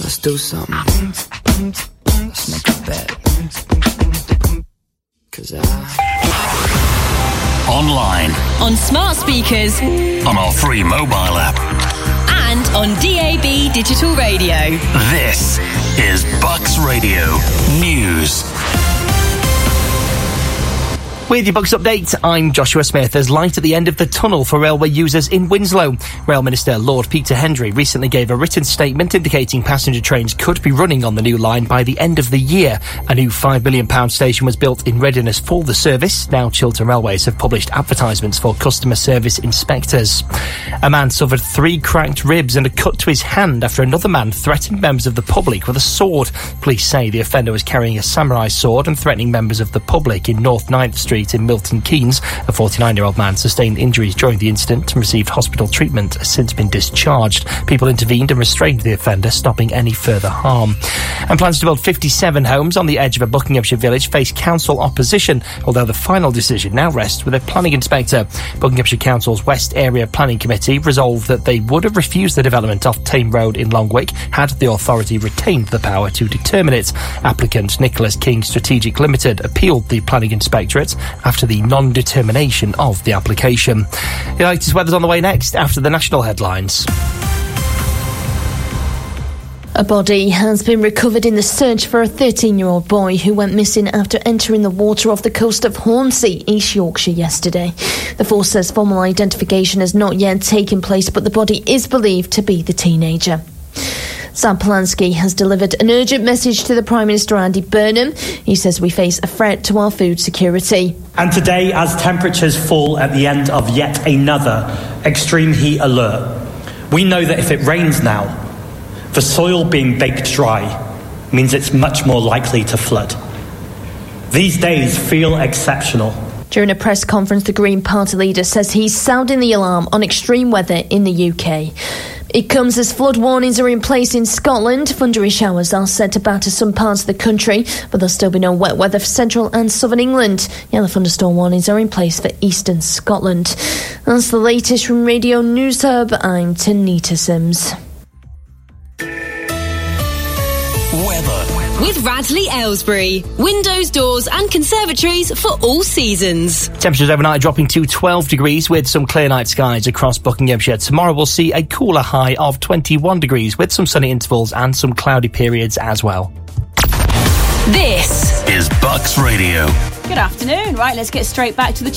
Let's do something. Let's make a bet. 'Cause online, on smart speakers, on our free mobile app, and on DAB digital radio. This is Bucks Radio News. With your Bucks update, I'm Joshua Smith. There's light at the end of the tunnel for railway users in Winslow. Rail Minister Lord Peter Hendry recently gave a written statement indicating passenger trains could be running on the new line by the end of the year. A new £5 million station was built in readiness for the service. Now Chiltern Railways have published advertisements for customer service inspectors. A man suffered 3 cracked ribs and a cut to his hand after another man threatened members of the public with a sword. Police say the offender was carrying a samurai sword and threatening members of the public in North 9th Street in Milton Keynes. A 49-year-old man sustained injuries during the incident and received hospital treatment, has since been discharged. People intervened and restrained the offender, stopping any further harm. And plans to build 57 homes on the edge of a Buckinghamshire village face council opposition, although the final decision now rests with a planning inspector. Buckinghamshire Council's West Area Planning Committee resolved that they would have refused the development off Tame Road in Longwick had the authority retained the power to determine it. Applicant Nicholas King Strategic Limited appealed the planning inspectorate after the non-determination of the application. The latest weather's on the way next after the national headlines. A body has been recovered in the search for a 13-year-old boy who went missing after entering the water off the coast of Hornsea, East Yorkshire, yesterday. The force says formal identification has not yet taken place, but the body is believed to be the teenager. Sam Polanski has delivered an urgent message to the Prime Minister Andy Burnham. He says we face a threat to our food security. And today, as temperatures fall at the end of yet another extreme heat alert, we know that if it rains now, the soil being baked dry means it's much more likely to flood. These days feel exceptional. During a press conference, the Green Party leader says he's sounding the alarm on extreme weather in the UK. It comes as flood warnings are in place in Scotland. Thundery showers are said to batter some parts of the country, but there'll still be no wet weather for central and southern England. Yellow thunderstorm warnings are in place for eastern Scotland. That's the latest from Radio News Hub. I'm Tanita Sims. Weather. With Radley Aylesbury. Windows, doors and conservatories for all seasons. Temperatures overnight dropping to 12 degrees with some clear night skies across Buckinghamshire. Tomorrow we'll see a cooler high of 21 degrees with some sunny intervals and some cloudy periods as well. This is Bucks Radio. Good afternoon. Right, let's get straight back to the